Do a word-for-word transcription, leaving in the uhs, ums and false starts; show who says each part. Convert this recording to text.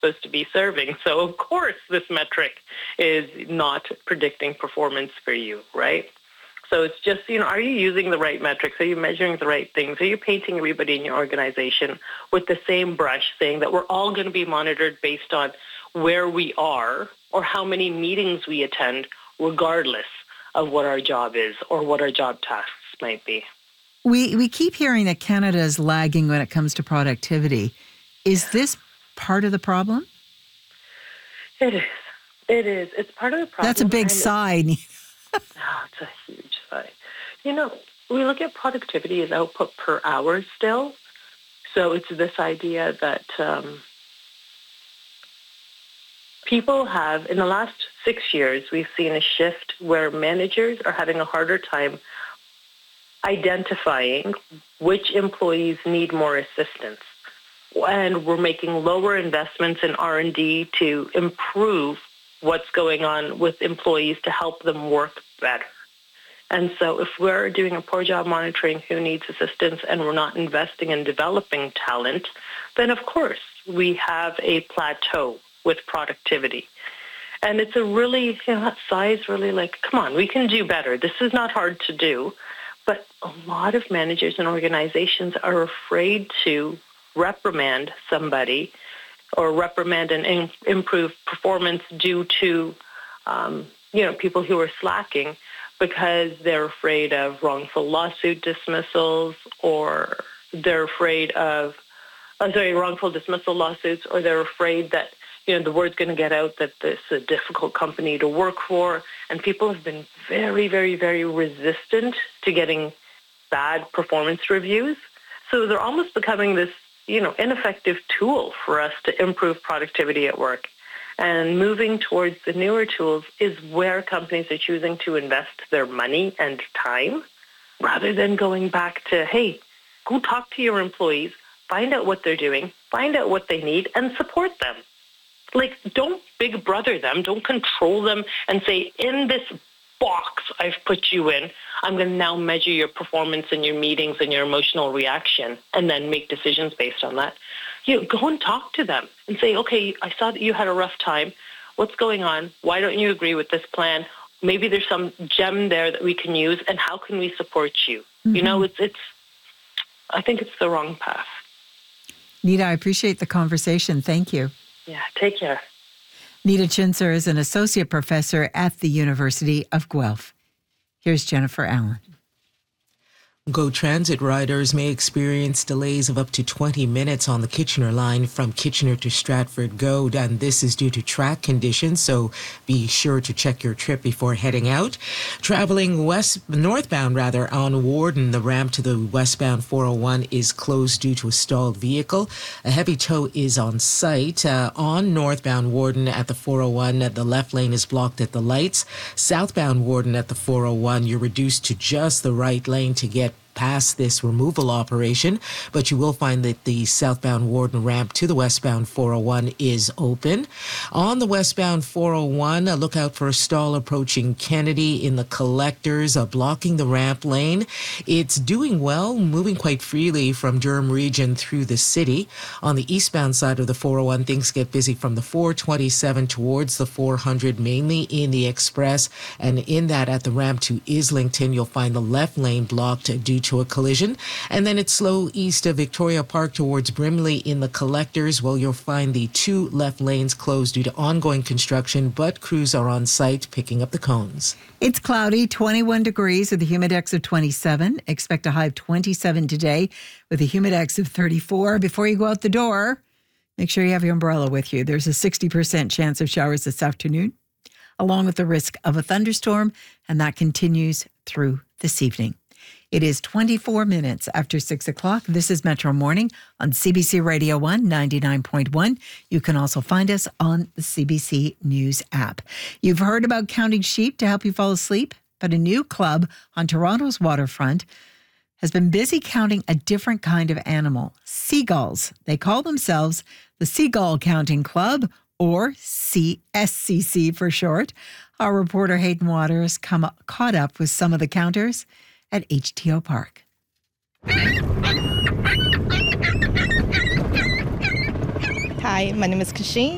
Speaker 1: supposed to be serving. So, of course, this metric is not predicting performance for you, right? So it's just, you know, are you using the right metrics? Are you measuring the right things? Are you painting everybody in your organization with the same brush, saying that we're all going to be monitored based on where we are or how many meetings we attend, regardless of what our job is or what our job tasks might be?
Speaker 2: We we keep hearing that Canada is lagging when it comes to productivity. Is this part of the problem?
Speaker 1: It is. It is. It's part of the problem.
Speaker 2: That's a big sigh.
Speaker 1: Oh, it's a huge sigh. You know, we look at productivity as output per hour still. So it's this idea that um, people have, in the last six years, we've seen a shift where managers are having a harder time identifying which employees need more assistance. And we're making lower investments in R and D to improve what's going on with employees to help them work better. And so if we're doing a poor job monitoring who needs assistance and we're not investing in developing talent, then of course we have a plateau with productivity. And it's a really, you know, that size really like, come on, we can do better. This is not hard to do. But a lot of managers and organizations are afraid to reprimand somebody or reprimand and in, improve performance due to, um, you know, people who are slacking because they're afraid of wrongful lawsuit dismissals or they're afraid of, oh, sorry, wrongful dismissal lawsuits, or they're afraid that, you know, the word's going to get out that this is a difficult company to work for. And people have been very, very, very resistant to getting bad performance reviews. So they're almost becoming this, you know, ineffective tool for us to improve productivity at work. And moving towards the newer tools is where companies are choosing to invest their money and time rather than going back to, hey, go talk to your employees, find out what they're doing, find out what they need, and support them. Like, don't big brother them, don't control them and say, in this box I've put you in, I'm going to now measure your performance and your meetings and your emotional reaction and then make decisions based on that. You know, go and talk to them and say, okay, I saw that you had a rough time. What's going on? Why don't you agree with this plan? Maybe there's some gem there that we can use, and how can we support you? Mm-hmm. You know, it's, it's, I think it's the wrong path.
Speaker 2: Nita, I appreciate the conversation. Thank you.
Speaker 1: Yeah, take care.
Speaker 2: Nita Chinser is an associate professor at the University of Guelph. Here's Jennifer Allen.
Speaker 3: GO Transit riders may experience delays of up to twenty minutes on the Kitchener line from Kitchener to Stratford GO, and this is due to track conditions, so be sure to check your trip before heading out. Traveling west, northbound rather, on Warden, the ramp to the westbound four oh one is closed due to a stalled vehicle. A heavy tow is on site. Uh, on northbound Warden at the four oh one, the left lane is blocked at the lights. Southbound Warden at the four oh one, you're reduced to just the right lane to get past this removal operation, but you will find that the southbound Warden ramp to the westbound four oh one is open. On the westbound four oh one, uh, look out for a stall approaching Kennedy in the collectors, uh, blocking the ramp lane. It's doing well, moving quite freely from Durham region through the city. On the eastbound side of the four oh one, things get busy from the four twenty-seven towards the four hundred, mainly in the express, and in that at the ramp to Islington, you'll find the left lane blocked due to a collision. And then it's slow east of Victoria Park towards Brimley in the collectors. Well, you'll find the two left lanes closed due to ongoing construction, but crews are on site picking up the cones.
Speaker 2: It's cloudy, twenty-one degrees with a humidex of twenty-seven. Expect a high of twenty-seven today with a humidex of thirty-four. Before you go out the door, make sure you have your umbrella with you. There's a sixty percent chance of showers this afternoon, along with the risk of a thunderstorm, and that continues through this evening. It is twenty-four minutes after six o'clock. This is Metro Morning on C B C Radio one ninety-nine point one. You can also find us on the C B C News app. You've heard about counting sheep to help you fall asleep, but a new club on Toronto's waterfront has been busy counting a different kind of animal, seagulls. They call themselves the Seagull Counting Club, or C S C C for short. Our reporter Hayden Waters come up, caught up with some of the counters at H T O Park.
Speaker 4: Hi, my name is Kasheen.